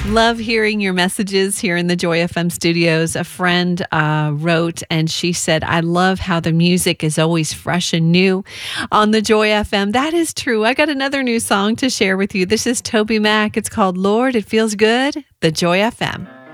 Love hearing your messages here in the Joy FM studios. A friend wrote and she said, I love how the music is always fresh and new on the Joy FM. That is true. I got another new song to share with you. This is Toby Mac. It's called Lord, It Feels Good, the Joy FM.